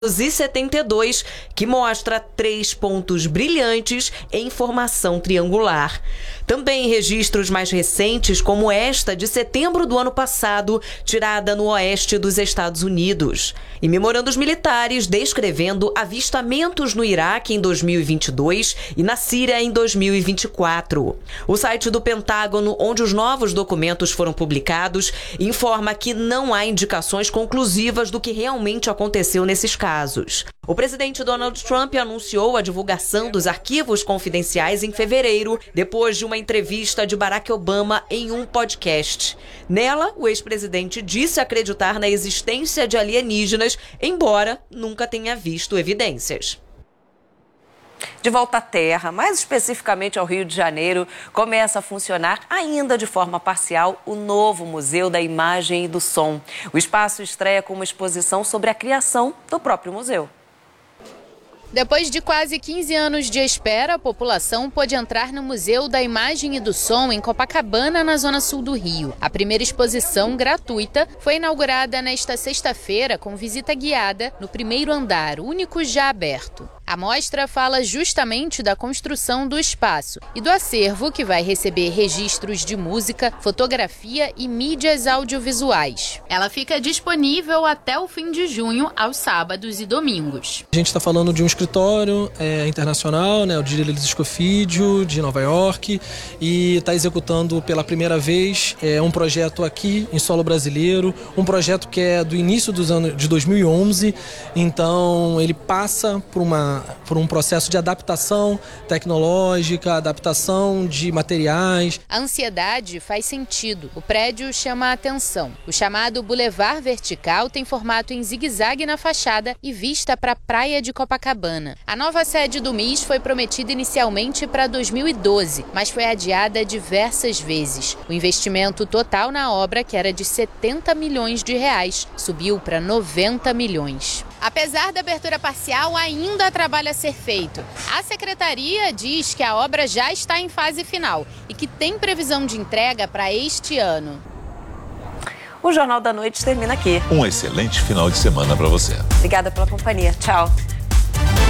1972, que mostra 3 pontos brilhantes em formação triangular. Também registros mais recentes, como esta de setembro do ano passado, tirada no oeste dos Estados Unidos. E memorandos militares descrevendo avistamentos no Iraque em 2022 e na Síria em 2024. O site do Pentágono, onde os novos documentos foram publicados, informa que não há indicações conclusivas do que realmente aconteceu nesses casos. O presidente Donald Trump anunciou a divulgação dos arquivos confidenciais em fevereiro, depois de uma entrevista de Barack Obama em um podcast. Nela, o ex-presidente disse acreditar na existência de alienígenas, embora nunca tenha visto evidências. De volta à Terra, mais especificamente ao Rio de Janeiro, começa a funcionar, ainda de forma parcial, o novo Museu da Imagem e do Som. O espaço estreia com uma exposição sobre a criação do próprio museu. Depois de quase 15 anos de espera, a população pôde entrar no Museu da Imagem e do Som em Copacabana, na zona sul do Rio. A primeira exposição, gratuita, foi inaugurada nesta sexta-feira com visita guiada no primeiro andar, único já aberto. A mostra fala justamente da construção do espaço e do acervo que vai receber registros de música, fotografia e mídias audiovisuais. Ela fica disponível até o fim de junho, aos sábados e domingos. A gente está falando de um escritório internacional, o Dirilis Escofídio, de Nova York, e está executando pela primeira vez um projeto aqui em solo brasileiro, um projeto que é do início dos anos de 2011, então ele passa por um processo de adaptação tecnológica, adaptação de materiais. A ansiedade faz sentido. O prédio chama a atenção. O chamado Boulevard Vertical tem formato em zigue-zague na fachada e vista para a praia de Copacabana. A nova sede do MIS foi prometida inicialmente para 2012, mas foi adiada diversas vezes. O investimento total na obra, que era de 70 milhões de reais, subiu para 90 milhões. Apesar da abertura parcial, ainda há trabalho a ser feito. A secretaria diz que a obra já está em fase final e que tem previsão de entrega para este ano. O Jornal da Noite termina aqui. Um excelente final de semana para você. Obrigada pela companhia. Tchau.